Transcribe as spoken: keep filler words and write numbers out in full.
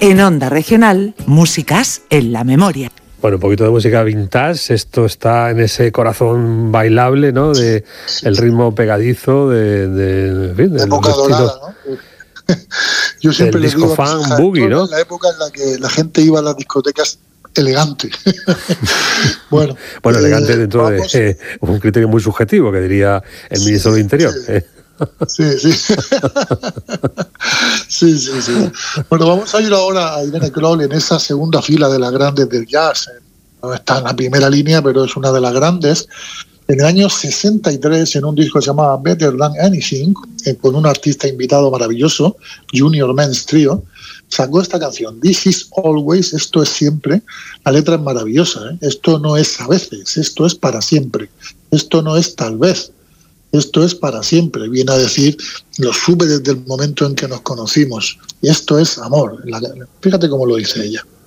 En Onda Regional, músicas en la memoria. Bueno, un poquito de música vintage, esto está en ese corazón bailable, ¿no? De el ritmo pegadizo, de, de, en fin, de época los dorada, ¿no? Yo siempre el les disco digo a mis funk, hijas, boogie, ¿no? en la época en la que la gente iba a las discotecas elegante. bueno, bueno, elegante eh, dentro vamos. de eh, un criterio muy subjetivo, que diría el Sí, ministro del Interior. sí. ¿eh? Sí, sí. sí, sí, sí. Bueno, vamos a ir ahora a Irene Kroll en esa segunda fila de las grandes del jazz. No está en la primera línea, pero es una de las grandes. En el año sesenta y tres, en un disco que se llamaba Better Than Anything, eh, con un artista invitado maravilloso, Junior Men's Trio, sacó esta canción, This is Always, esto es siempre. La letra es maravillosa, ¿eh? Esto no es a veces, esto es para siempre. Esto no es tal vez. Esto es para siempre, viene a decir, lo supe desde el momento en que nos conocimos. Y esto es amor. Fíjate cómo lo dice ella.